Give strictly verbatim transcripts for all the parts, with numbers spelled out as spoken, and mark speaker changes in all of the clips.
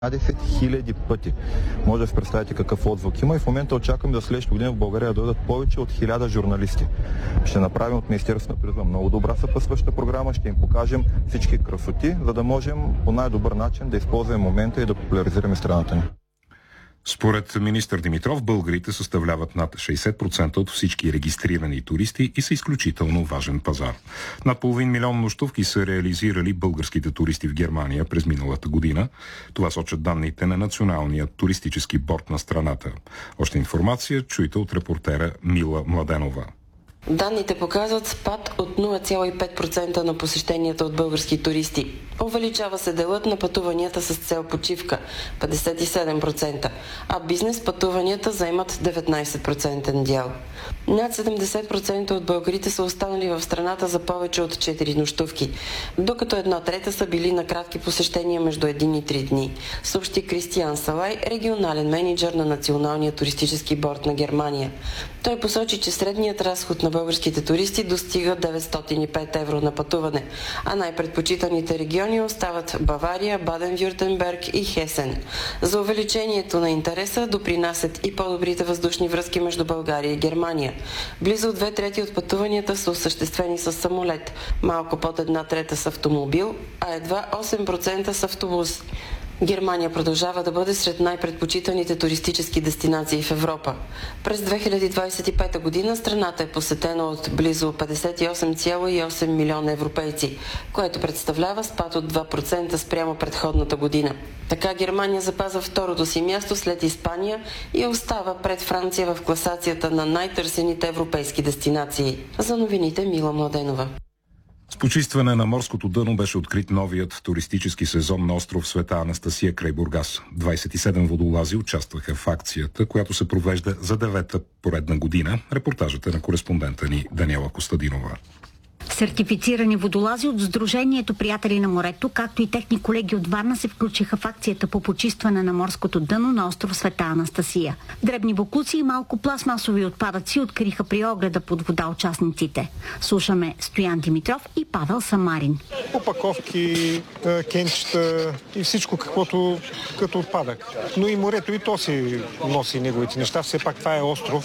Speaker 1: дванадесет хиляди пъти. Може да си представите какъв отзвук има и в момента очакваме за следващата година в България да дойдат повече от хиляда журналисти. Ще направим от Министерството на туризма много добра съпътстваща програма, ще им покажем всички красоти, за да можем по най-добър начин да използваме момента и да популяризираме страната ни.
Speaker 2: Според министър Димитров, българите съставляват над шейсет процента от всички регистрирани туристи и са изключително важен пазар. Над половин милион нощувки са реализирали българските туристи в Германия през миналата година. Това сочат данните на Националния туристически борд на страната. Още информация чуйте от репортера Мила Младенова.
Speaker 3: Данните показват спад от нула цяло и пет процента на посещенията от български туристи. Увеличава се делът на пътуванията с цел почивка – петдесет и седем процента, а бизнес пътуванията заемат деветнадесет процента дял. Над седемдесет процента от българите са останали в страната за повече от четири нощувки, докато една трета са били на кратки посещения между един и три дни, съобщи Кристиан Салай, регионален мениджър на Националния туристически борд на Германия. Той посочи, че средният разход на българските туристи достига деветстотин и пет евро на пътуване, а най-предпочитаните региони остават Бавария, Баден-Вюртенберг и Хесен. За увеличението на интереса допринасят и по-добрите въздушни връзки между България и Германия. Близо две трети от пътуванията са осъществени с самолет, малко под една трета с автомобил, а едва осем процента с автобус. Германия продължава да бъде сред най-предпочитаните туристически дестинации в Европа. През две хиляди двадесет и пета година страната е посетена от близо петдесет и осем цяло и осем милиона европейци, което представлява спад от два процента спрямо предходната година. Така Германия запазва второто си място след Испания и остава пред Франция в класацията на най-търсените европейски дестинации. За новините Мила Младенова.
Speaker 2: С почистване на морското дъно беше открит новият туристически сезон на остров Света Анастасия край Бургас. двадесет и седем водолази участваха в акцията, която се провежда за девета поредна година. Репортажът е на кореспондента ни Даниела Костадинова.
Speaker 4: Сертифицирани водолази от Сдружението Приятели на морето, както и техни колеги от Варна се включиха в акцията по почистване на морското дъно на остров Света Анастасия. Дребни боклуци и малко пластмасови отпадъци откриха при огледа под вода участниците. Слушаме Стоян Димитров и Павел Самарин.
Speaker 5: Опаковки, кенчета и всичко каквото като отпадък. Но и морето и то си носи неговите неща. Все пак това е остров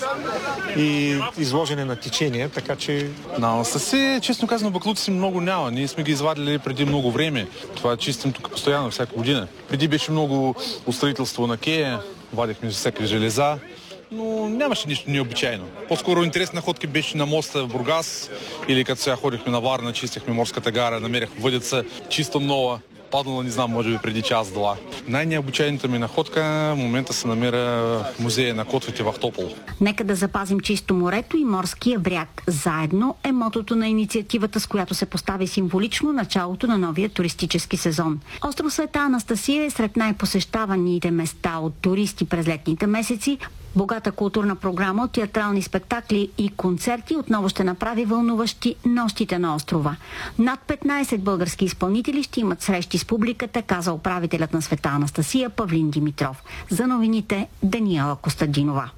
Speaker 5: и изложене на течение, така че...
Speaker 6: На Анастасия, честно казано, баклуци много няма. Ние сме ги извадили преди много време. Това чистим тук постоянно, всяка година. Преди беше много строителство на кея, вадихме всякакви железа, но нямаше нищо необичайно. По-скоро интересна ходка беше на моста в Бургас или като сега ходихме на Варна, чистихме морската гара, намерях въдица чисто нова. Паднала, не знам, може би преди час-два. Най-необичайната ми находка в момента се намира в музея на котвите в Топол.
Speaker 4: Нека да запазим чисто морето и морския бряг. Заедно е мотото на инициативата, с която се постави символично началото на новия туристически сезон. Остров Света Анастасия е сред най-посещаваните места от туристи през летните месеци. Богата културна програма от театрални спектакли и концерти отново ще направи вълнуващи нощите на острова. Над петнадесет български изпълнители ще имат срещи с публиката, каза управителят на Света Анастасия Павлин Димитров. За новините Даниела Костадинова.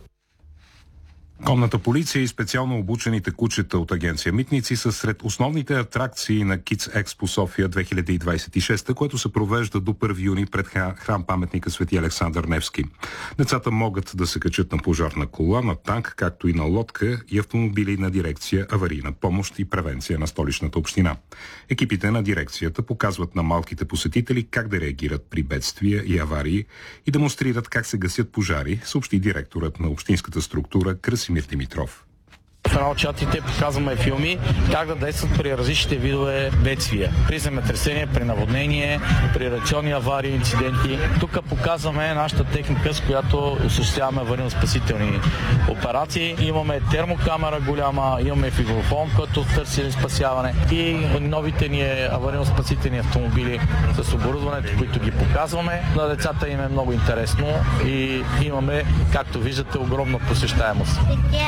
Speaker 2: Конната полиция и специално обучените кучета от агенция Митници са сред основните атракции на Kids Expo София две хиляди двадесет и шеста, което се провежда до първи юни пред храм паметника Свети Александър Невски. Децата могат да се качат на пожарна кола, на танк, както и на лодка и автомобили на дирекция аварийна помощ и превенция на Столичната община. Екипите на дирекцията показват на малките посетители как да реагират при бедствия и аварии и демонстрират как се гасят пожари, съобщи директорът на общинската структура Красимир Димитров.
Speaker 7: В едно от чатите показваме филми как да действат при различните видове бедствия. При земетресение, при наводнение, при радиационни аварии, инциденти. Тук показваме нашата техника, с която осъществяваме аварийно-спасителни операции. Имаме термокамера голяма, имаме фиброфон, който търси спасяване и новите ни аварийно-спасителни автомобили с оборудването, които ги показваме. На децата им е много интересно и имаме, както виждате, огромна посещаемост.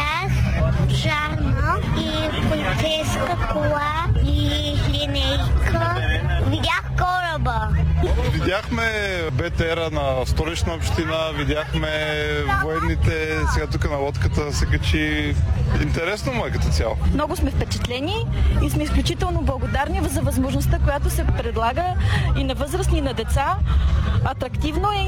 Speaker 8: Пожарна и полицейска кола и линейка. Видях кораба.
Speaker 9: Видяхме БТР-а на Столична община, видяхме военните, сега тук на лодката се качи. Интересно му е като цяло.
Speaker 10: Много сме впечатлени и сме изключително благодарни за възможността, която се предлага и на възрастни, и на деца. Атрактивно е